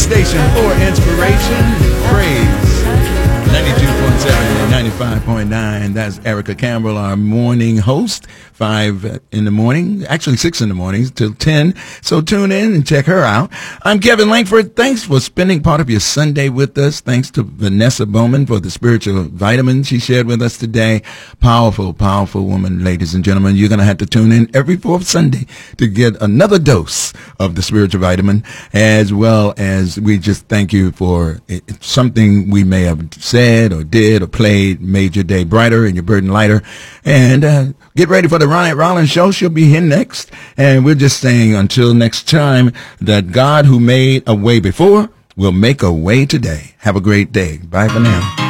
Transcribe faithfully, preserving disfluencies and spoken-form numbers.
station for inspiration, praise. ninety-two point seven and ninety-five point nine. That's Erica Campbell, our morning host. Five in the morning, actually six in the morning till ten. So tune in and check her out. I'm Kevin Langford. Thanks for spending part of your Sunday with us. Thanks to Vanessa Bowman for the spiritual vitamin she shared with us today. Powerful, powerful woman, ladies and gentlemen. You're going to have to tune in every fourth Sunday to get another dose of the spiritual vitamin, as well as we just thank you for it, something we may have said or did or played made your day brighter and your burden lighter. And uh, get ready for the Ronette Rollins Show. She'll be here next. And we're just saying until next time that God who made a way before will make a way today. Have a great day. Bye for now.